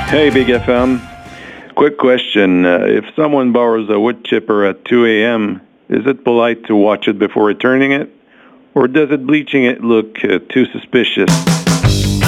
Hey, Big FM. Quick question. If someone borrows a wood chipper at 2 a.m., is it polite to watch it before returning it? Or does it bleaching it look too suspicious?